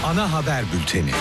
Ana haber bülteni.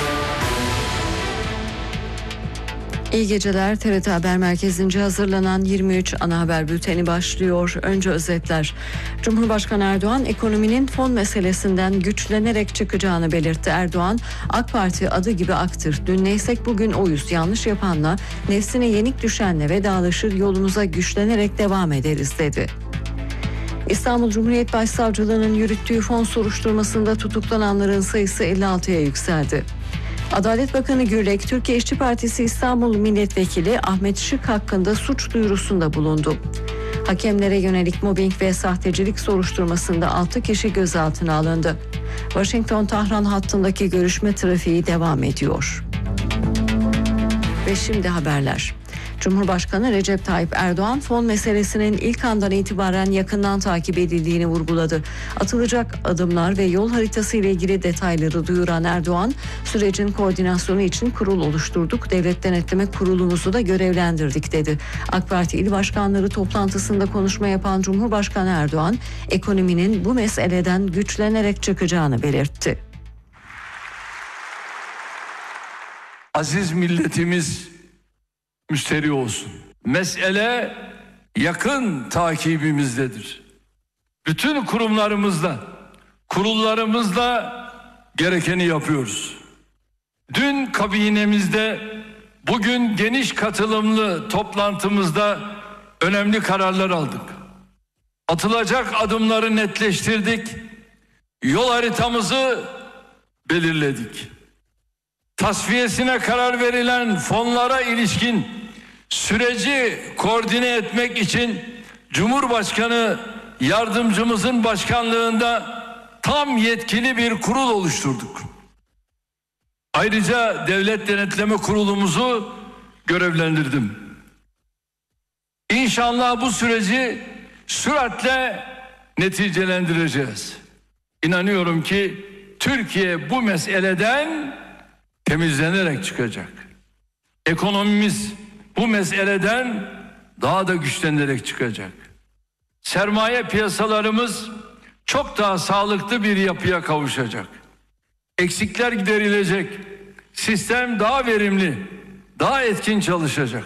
İyi geceler. TRT Haber Merkezi'nce hazırlanan 23 ana haber bülteni başlıyor. Önce özetler. Cumhurbaşkanı Erdoğan ekonominin fon meselesinden güçlenerek çıkacağını belirtti. Erdoğan, AK Parti adı gibi aktır. Dün neysek bugün oyuz. Yanlış yapanla, nefsine yenik düşenle vedalaşır, yolumuza güçlenerek devam ederiz dedi. İstanbul Cumhuriyet Başsavcılığı'nın yürüttüğü fon soruşturmasında tutuklananların sayısı 56'ya yükseldi. Adalet Bakanı Gürlek, Türkiye İşçi Partisi İstanbul Milletvekili Ahmet Şık hakkında suç duyurusunda bulundu. Hakemlere yönelik mobbing ve sahtecilik soruşturmasında 6 kişi gözaltına alındı. Washington-Tahran hattındaki görüşme trafiği devam ediyor. Ve şimdi haberler. Cumhurbaşkanı Recep Tayyip Erdoğan fon meselesinin ilk andan itibaren yakından takip edildiğini vurguladı. Atılacak adımlar ve yol haritası ile ilgili detayları duyuran Erdoğan, sürecin koordinasyonu için kurul oluşturduk, devlet denetleme kurulumuzu da görevlendirdik dedi. AK Parti İl Başkanları toplantısında konuşma yapan Cumhurbaşkanı Erdoğan, ekonominin bu meseleden güçlenerek çıkacağını belirtti. Aziz milletimiz müsterih olsun. Mesele yakın takibimizdedir. Bütün kurumlarımızda, kurullarımızda gerekeni yapıyoruz. Dün kabinemizde, bugün geniş katılımlı toplantımızda önemli kararlar aldık. Atılacak adımları netleştirdik. Yol haritamızı belirledik. Tasfiyesine karar verilen fonlara ilişkin süreci koordine etmek için Cumhurbaşkanı yardımcımızın başkanlığında tam yetkili bir kurul oluşturduk. Ayrıca devlet denetleme kurulumuzu görevlendirdim. İnşallah bu süreci süratle neticelendireceğiz. İnanıyorum ki Türkiye bu meseleden temizlenerek çıkacak. Ekonomimiz bu meseleden daha da güçlenerek çıkacak. Sermaye piyasalarımız çok daha sağlıklı bir yapıya kavuşacak. Eksikler giderilecek. Sistem daha verimli, daha etkin çalışacak.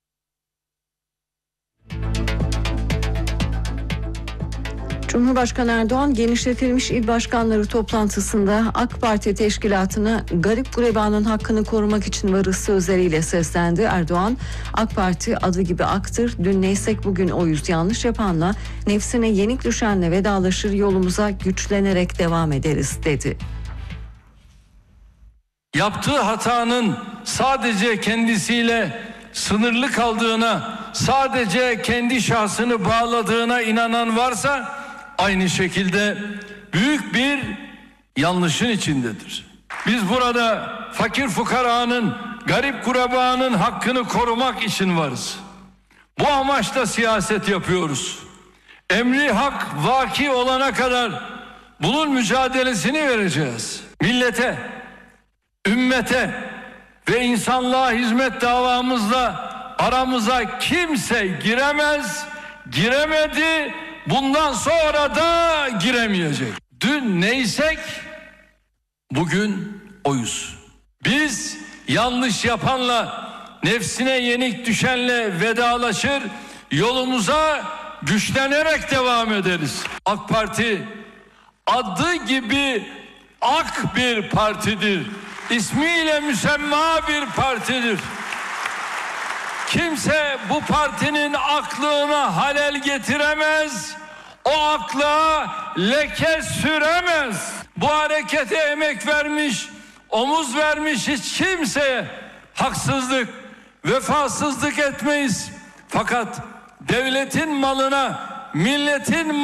Cumhurbaşkanı Erdoğan genişletilmiş il başkanları toplantısında AK Parti teşkilatına garip gurebanın hakkını korumak için varız sözleriyle seslendi. Erdoğan, AK Parti adı gibi aktır, dün neysek bugün oyuz, yanlış yapanla, nefsine yenik düşenle vedalaşır, yolumuza güçlenerek devam ederiz dedi. Yaptığı hatanın sadece kendisiyle sınırlı kaldığına, sadece kendi şahsını bağladığına inanan varsa aynı şekilde büyük bir yanlışın içindedir. Biz burada fakir fukaranın, garip gurebanın hakkını korumak için varız. Bu amaçla siyaset yapıyoruz. Emri hak vaki olana kadar bunun mücadelesini vereceğiz. Millete, ümmete ve insanlığa hizmet davamızla aramıza kimse giremez, giremedi, bundan sonra da giremeyecek. Dün neysek bugün oyuz. Biz yanlış yapanla, nefsine yenik düşenle vedalaşır, yolumuza güçlenerek devam ederiz. AK Parti adı gibi ak bir partidir. İsmiyle müsemma bir partidir. Kimse bu partinin aklına halel getiremez, o akla leke süremez. Bu harekete emek vermiş, omuz vermiş hiç kimseye haksızlık, vefasızlık etmeyiz. Fakat devletin malına, milletin